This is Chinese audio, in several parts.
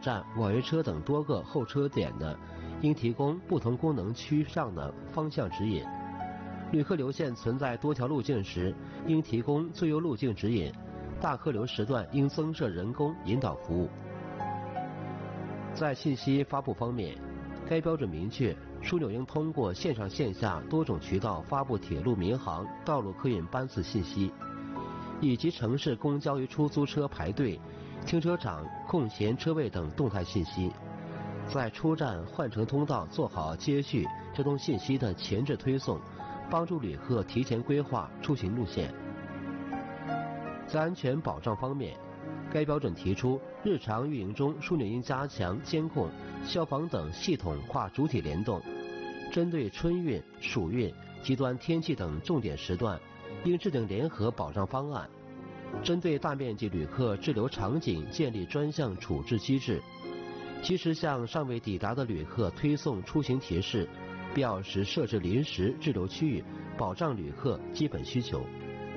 站、网约车等多个候车点的，应提供不同功能区上的方向指引。旅客流线存在多条路径时，应提供最优路径指引。大客流时段应增设人工引导服务。在信息发布方面，该标准明确，枢纽应通过线上线下多种渠道发布铁路民航、道路客运班次信息，以及城市公交与出租车排队、停车场空闲车位等动态信息。在出站换乘通道做好接续交通信息的前置推送，帮助旅客提前规划出行路线。在安全保障方面，该标准提出，日常运营中枢纽应加强监控、消防等系统跨主体联动，针对春运、暑运、极端天气等重点时段，应制定联合保障方案，针对大面积旅客滞留场景建立专项处置机制，及时向尚未抵达的旅客推送出行提示，必要时设置临时滞留区域，保障旅客基本需求。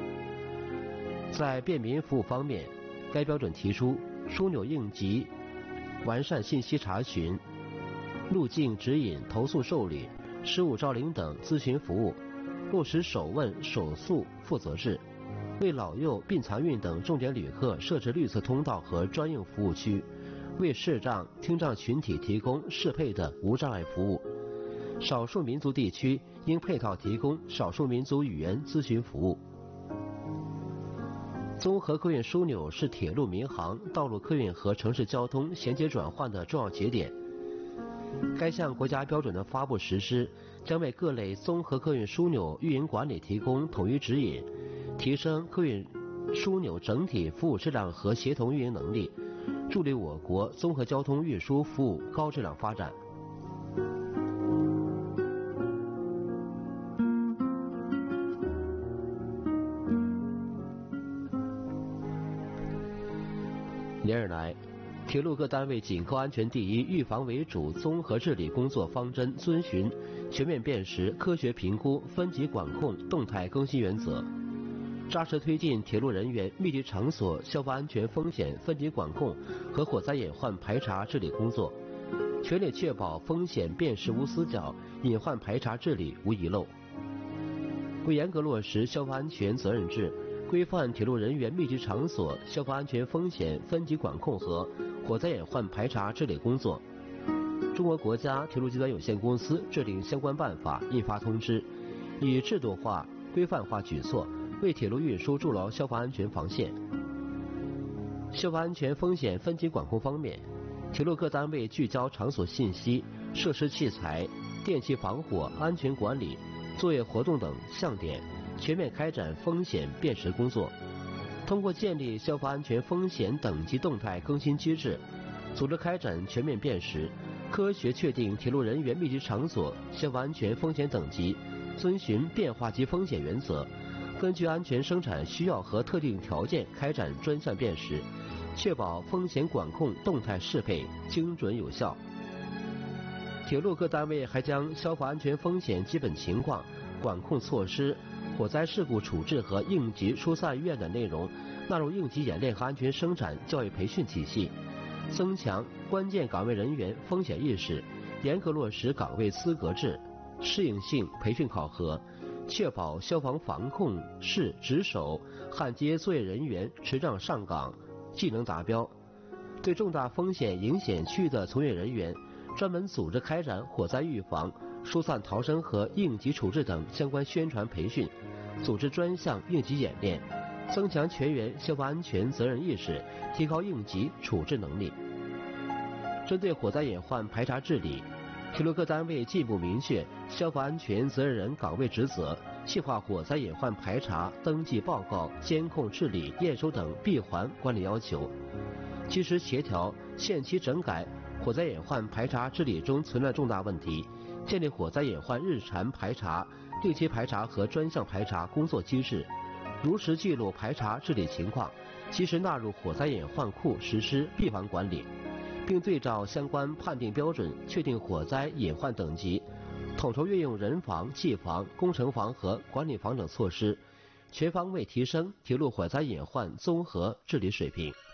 在便民服务方面，该标准提出，枢纽应急完善信息查询、路径指引、投诉受理、失物招领等咨询服务，落实首问首诉负责制，为老幼、病残孕等重点旅客设置绿色通道和专用服务区，为视障、听障群体提供适配的无障碍服务。少数民族地区应配套提供少数民族语言咨询服务。综合客运枢纽是铁路民航、道路客运和城市交通衔接转换的重要节点。该项国家标准的发布实施，将为各类综合客运枢纽运营管理提供统一指引，提升客运枢纽整体服务质量和协同运营能力，助力我国综合交通运输服务高质量发展。连日来，铁路各单位紧扣安全第一、预防为主综合治理工作方针，遵循全面辨识、科学评估、分级管控、动态更新原则，扎实推进铁路人员密集场所消防安全风险分级管控和火灾隐患排查治理工作，全力确保风险辨识无死角，隐患排查治理无遗漏。为严格落实消防安全责任制，规范铁路人员密集场所消防安全风险分级管控和火灾隐患排查治理工作，中国国家铁路集团有限公司制定相关办法、印发通知，以制度化、规范化举措为铁路运输筑牢消防安全防线。消防安全风险分级管控方面，铁路各单位聚焦场所信息、设施器材、电气防火、安全管理、作业活动等项点，全面开展风险辨识工作。通过建立消防安全风险等级动态更新机制，组织开展全面辨识，科学确定铁路人员密集场所消防安全风险等级，遵循变化级风险原则，根据安全生产需要和特定条件开展专项辨识，确保风险管控动态适配、精准有效。铁路各单位还将消防安全风险基本情况、管控措施、火灾事故处置和应急疏散预案等内容纳入应急演练和安全生产教育培训体系，增强关键岗位人员风险意识，严格落实岗位资格制、适应性培训考核，确保消防防控室值守、焊接作业人员持证上岗、技能达标。对重大风险影险区域的从业人员，专门组织开展火灾预防、疏散逃生和应急处置等相关宣传培训，组织专项应急演练，增强全员消防安全责任意识，提高应急处置能力。针对火灾隐患排查治理，铁路各单位进一步明确消防安全责任人岗位职责，细化火灾隐患排查、登记报告、监控治理、验收等闭环管理要求，及时协调限期整改火灾隐患排查治理中存在重大问题，建立火灾隐患日常排查、定期排查和专项排查工作机制，如实记录排查治理情况，及时纳入火灾隐患库实施闭环管理，并对照相关判定标准确定火灾隐患等级，统筹运用人防、技防、工程防和管理防等措施，全方位提升铁路火灾隐患综合治理水平。